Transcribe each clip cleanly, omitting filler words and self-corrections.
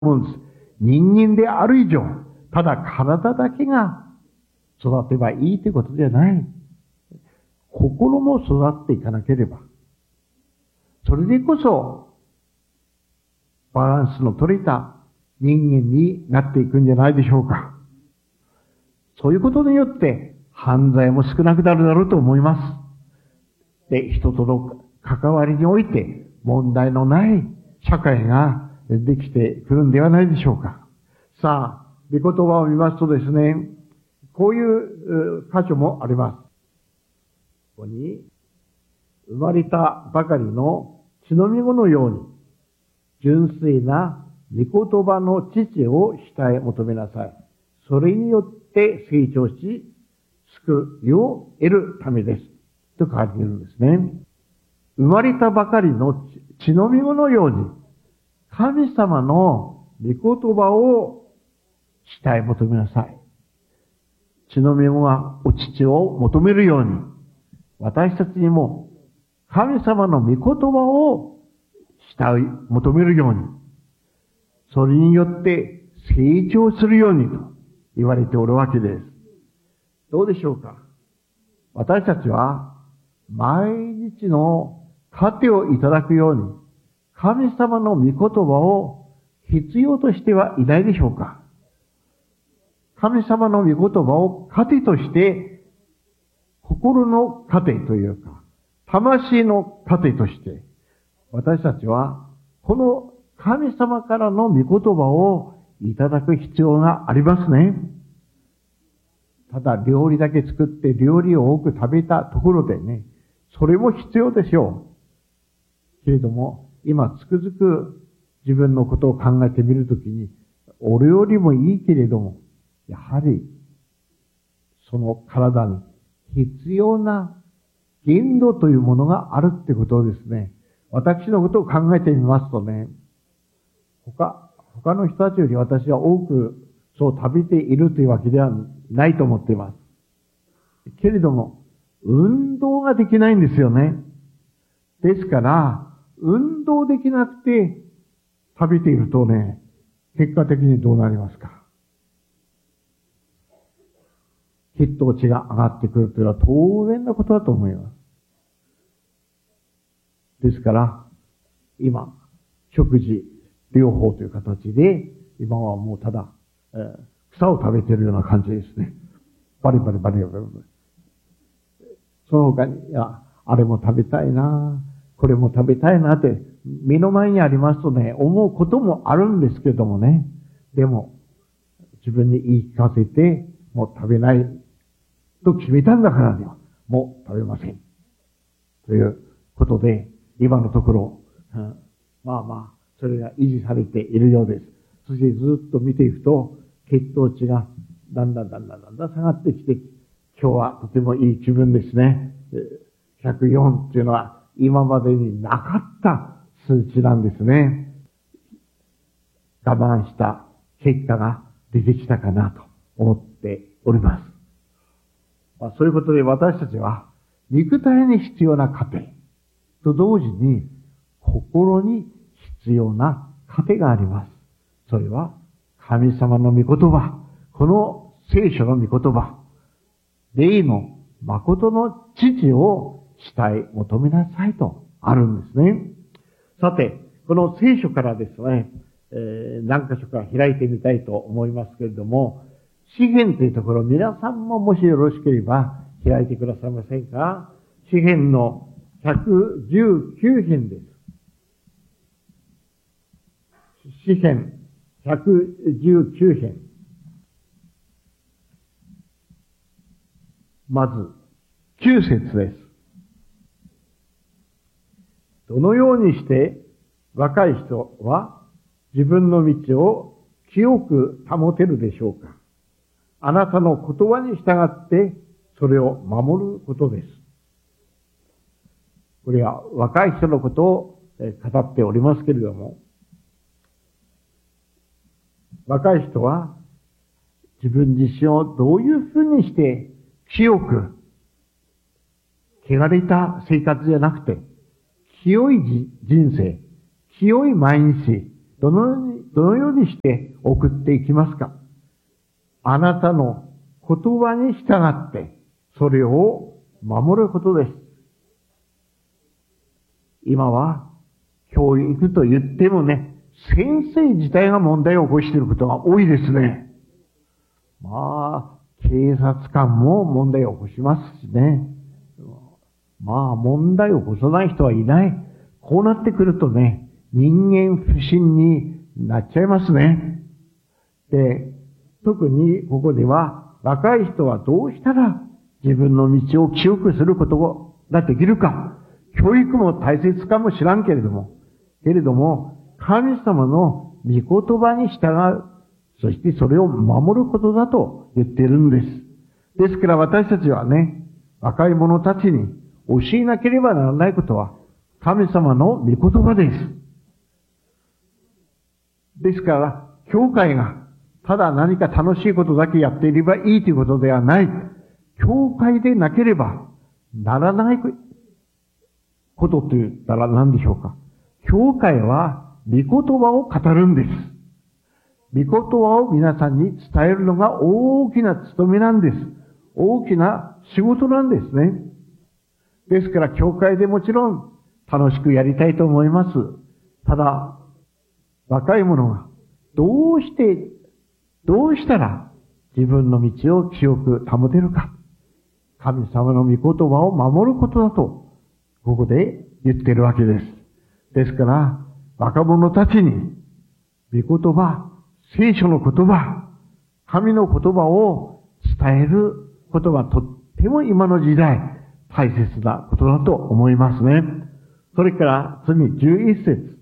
思うんです。人間である以上、ただ体だけが育てばいいということではない。心も育っていかなければ。それでこそ、バランスの取れた人間になっていくんじゃないでしょうか。そういうことによって、犯罪も少なくなるだろうと思います。で、人との関わりにおいて、問題のない社会ができてくるんではないでしょうか。さあ、御言葉を見ますとですね、こういう箇所もあります。ここに、生まれたばかりの血のみ子のように、純粋な御言葉の父を下へ求めなさい。それによって成長し、救いを得るためです。と書いているんですね。生まれたばかりの血のみ子のように、神様の御言葉を下へ求めなさい。血のみ子がお父を求めるように、私たちにも神様の御言葉を下へ求めるように、それによって成長するようにと言われておるわけです。どうでしょうか。私たちは毎日の糧をいただくように、神様の御言葉を必要としてはいないでしょうか。神様の御言葉を糧として、心の糧というか、魂の糧として、私たちはこの神様からの御言葉をいただく必要がありますね。ただ料理だけ作って料理を多く食べたところでね、それも必要でしょう。けれども、今つくづく自分のことを考えてみるときに、俺よりもいいけれども、やはり、その体に必要な限度というものがあるってことをですね、私のことを考えてみますとね、他の人たちより私は多くそう食べているというわけではないと思っています。けれども、運動ができないんですよね。ですから、運動できなくて食べているとね、結果的にどうなりますか。血糖値が上がってくるというのは当然なことだと思います。ですから、今、食事療法という形で、今はもうただ、草を食べているような感じですね。バリバリバリバリ。その他に、あれも食べたいな、これも食べたいなって、目の前にありますとね、思うこともあるんですけどもね。でも、自分に言い聞かせて、もう食べないと決めたんだからには、もう食べません。ということで、今のところ、それが維持されているようです。そしてずっと見ていくと、血糖値がだんだん下がってきて、今日はとてもいい気分ですね。104っていうのは今までになかった数値なんですね。我慢した結果が出てきたかなと思っております。そういうことで私たちは肉体に必要な糧と同時に心に必要な糧があります。それは神様の御言葉、この聖書の御言葉、霊の誠の父を下へ求めなさいとあるんですね。さて、この聖書からですね、何箇所か開いてみたいと思いますけれども、詩編というところ、皆さんももしよろしければ開いてくださいませんか。詩編の119編です。詩編119編。まず、9節です。どのようにして若い人は自分の道を清く保てるでしょうか。あなたの言葉に従ってそれを守ることです。これは若い人のことを語っておりますけれども、若い人は自分自身をどういうふうにして清く、汚れた生活じゃなくて、清い人生、清い毎日、どのようにどのようにして送っていきますか？あなたの言葉に従って、それを守ることです。今は、教育と言ってもね、先生自体が問題を起こしていることが多いですね。まあ、警察官も問題を起こしますしね。まあ、問題を起こさない人はいない。こうなってくるとね、人間不信になっちゃいますね。で、特にここでは、若い人はどうしたら自分の道を清くすることができるか。教育も大切かもしらんけれども、神様の御言葉に従う。そしてそれを守ることだと言っているんです。ですから私たちはね、若い者たちに教えなければならないことは、神様の御言葉です。ですから、教会がただ何か楽しいことだけやっていればいいということではない。教会でなければならないことと言ったら何でしょうか。教会は御言葉を語るんです。御言葉を皆さんに伝えるのが大きな務めなんです。大きな仕事なんですね。ですから教会でもちろん楽しくやりたいと思います。ただ、若い者がどうしたら自分の道を清く保てるか。神様の御言葉を守ることだと、ここで言ってるわけです。ですから、若者たちに、御言葉、聖書の言葉、神の言葉を伝えることがとっても今の時代、大切なことだと思いますね。それから、次11節。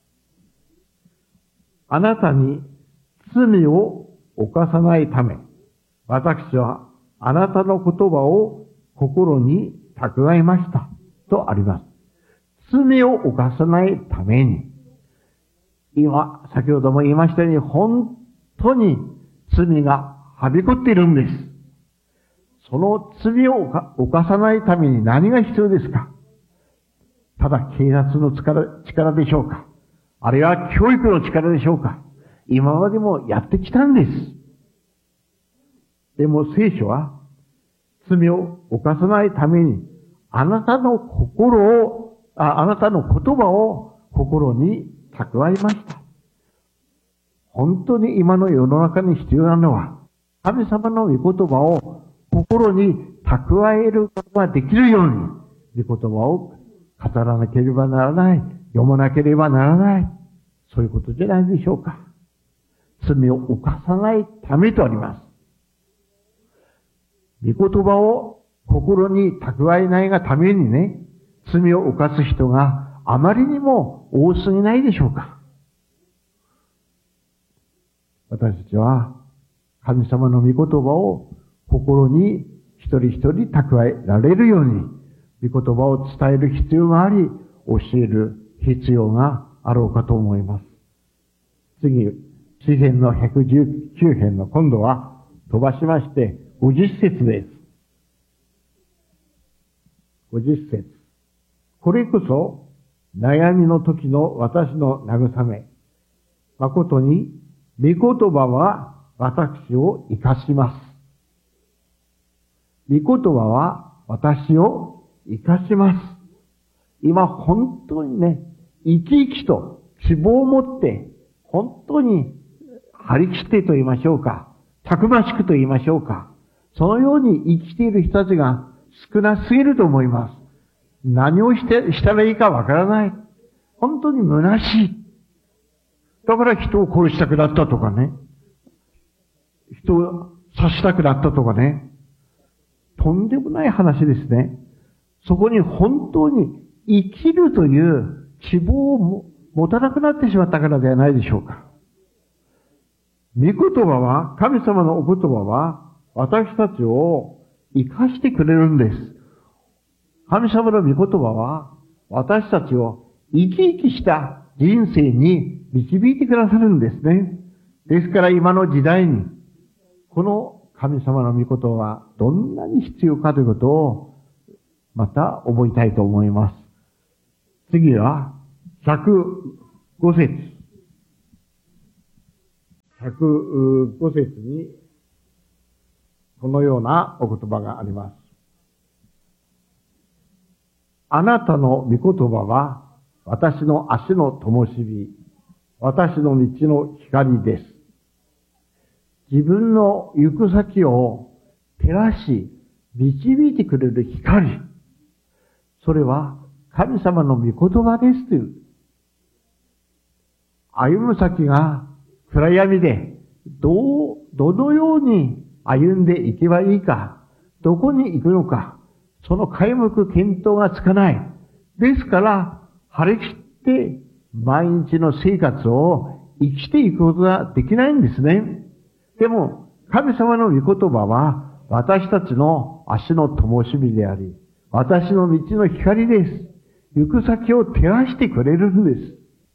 あなたに罪を犯さないため、私はあなたの言葉を心に蓄えました。とあります。罪を犯さないために、先ほども言いましたように、本当に罪がはびこっているんです。その罪を犯さないために何が必要ですか？ただ警察の力でしょうか？あるいは教育の力でしょうか？今までもやってきたんです。でも聖書は、罪を犯さないために、あなたの言葉を心に蓄えました。本当に今の世の中に必要なのは、神様の御言葉を心に蓄えることができるように、御言葉を語らなければならない、読まなければならない、そういうことじゃないでしょうか。罪を犯さないためとあります。御言葉を心に蓄えないがためにね、罪を犯す人があまりにも多すぎないでしょうか。私たちは神様の御言葉を心に一人一人蓄えられるように、御言葉を伝える必要があり、教える必要があろうかと思います。次、詩編の119編の今度は飛ばしまして50節です。50節。これこそ悩みの時の私の慰め。誠に御言葉は私を生かします。御言葉は私を生かします。今本当にね、生き生きと希望を持って、本当に張り切ってと言いましょうか、たくましくと言いましょうか、そのように生きている人たちが少なすぎると思います。何をしたらいいかわからない。本当に虚しい。だから人を殺したくなったとかね。人を刺したくなったとかね。とんでもない話ですね。そこに本当に生きるという希望を持たなくなってしまったからではないでしょうか。御言葉は、神様のお言葉は、私たちを生かしてくれるんです。神様の御言葉は、私たちを生き生きした人生に導いてくださるんですね。ですから今の時代に、この神様の御言葉はどんなに必要かということを、また覚えたいと思います。次は、105節。 105節に、このようなお言葉があります。あなたの御言葉は、私の足の灯火、私の道の光です。自分の行く先を照らし、導いてくれる光。それは神様の御言葉ですという。歩む先が暗闇で、どのように歩んでいけばいいか、どこに行くのか、その皆目見当がつかない。ですから、張り切って毎日の生活を生きていくことができないんですね。でも、神様の御言葉は、私たちの足の灯火であり、私の道の光です。行く先を照らしてくれるんです。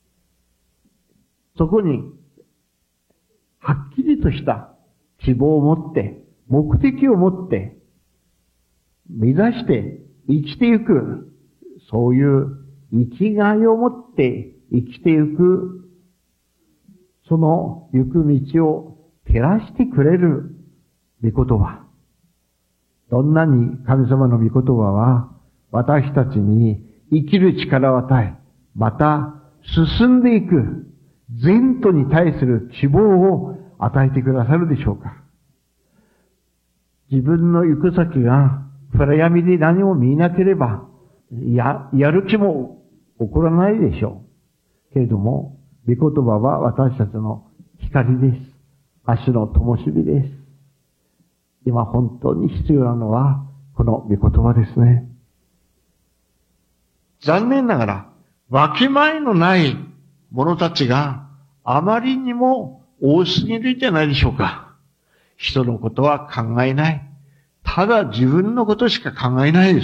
そこに、はっきりとした希望を持って、目的を持って、目指して生きていく、そういう生きがいを持って生きていく、その行く道を照らしてくれる御言葉。どんなに神様の御言葉は私たちに生きる力を与え、また進んでいく前途に対する希望を与えてくださるでしょうか。自分の行く先が暗闇で何も見えなければ、やる気も起こらないでしょう。けれども、御言葉は私たちの光です。足の灯火です。今本当に必要なのは、この御言葉ですね。残念ながら、わきまえのない者たちがあまりにも多すぎるんじゃないでしょうか。人のことは考えない。ただ自分のことしか考えないです。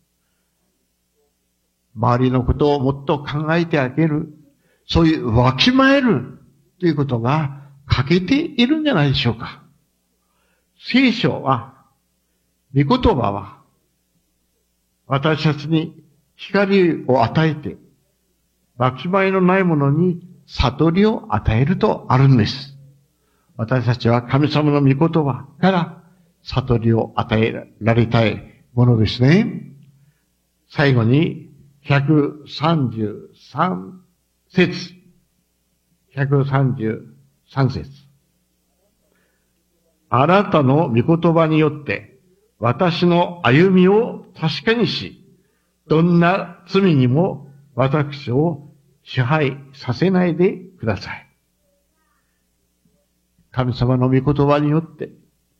周りのことをもっと考えてあげる。そういうわきまえるということが欠けているんじゃないでしょうか。聖書は、御言葉は、私たちに光を与えて、わきまえのないものに悟りを与えるとあるんです。私たちは神様の御言葉から悟りを与えられたいものですね。最後に、133節。133節。あなたの御言葉によって、私の歩みを確かにし、どんな罪にも私を支配させないでください。神様の御言葉によって、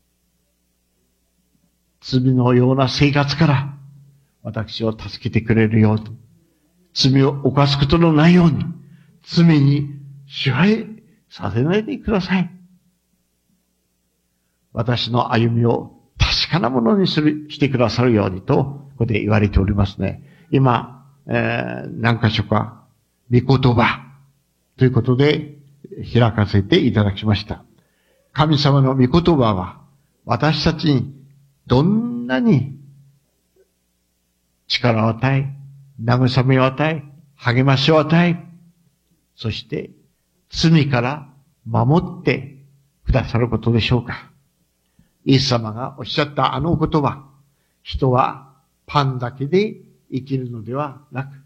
罪のような生活から私を助けてくれるように、罪を犯すことのないように、罪に支配させないでください。私の歩みを確かなものにしてくださるようにと、ここで言われておりますね。今、何箇所か、御言葉ということで開かせていただきました。神様の御言葉は、私たちにどんなに力を与え、慰めを与え、励ましを与え、そして罪から守ってくださることでしょうか。イエス様がおっしゃったあの言葉、人はパンだけで生きるのではなく、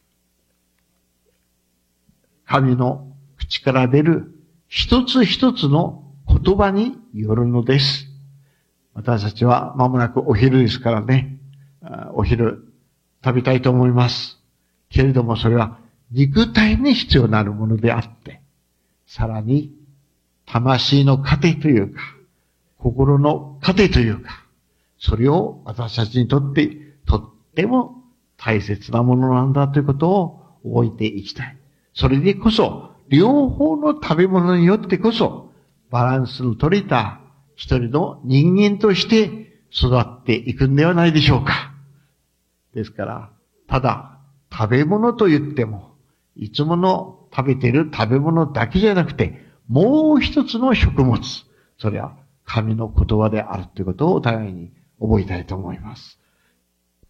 神の口から出る一つ一つの言葉によるのです。私たちは間もなくお昼ですからね、お昼食べたいと思います。けれどもそれは肉体に必要なるものであって、さらに魂の糧というか、心の糧というか、それを私たちにとってとっても大切なものなんだということを覚えていきたい。それでこそ、両方の食べ物によってこそ、バランスの取れた一人の人間として育っていくんではないでしょうか。ですから、ただ食べ物と言っても、いつもの食べている食べ物だけじゃなくて、もう一つの食物、それは神の言葉であるということをお互いに覚えたいと思います。